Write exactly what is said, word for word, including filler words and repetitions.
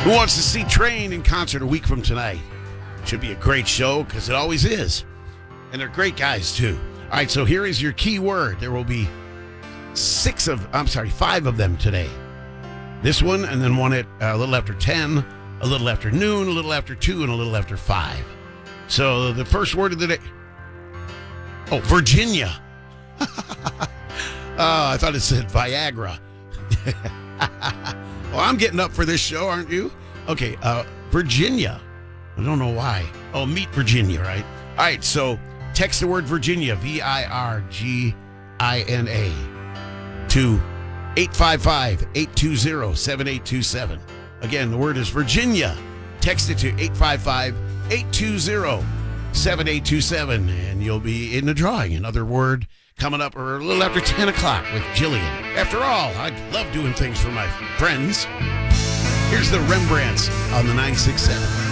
Who wants to see Train in concert a week from tonight? Should be a great show, because it always is. And they're great guys, too. All right, so here is your key word. There will be six of, I'm sorry, five of them today. This one, and then one at uh, a little after ten, a little after noon, a little after two, and a little after five. So the first word of the day. Oh, Virginia. oh, I thought it said Viagra. Well, I'm getting up for this show, aren't you? Okay, uh, Virginia. I don't know why. Oh, meet Virginia, right? All right, so text the word Virginia, V I R G I N A, to eight five five, eight two zero, seven eight two seven. Again, the word is Virginia. Text it to eight five five, eight two zero, seven eight two seven, and you'll be in the drawing. Another word coming up a little after ten o'clock with Jillian. After all, I love doing things for my friends. Here's the Rembrandts on the nine six seven.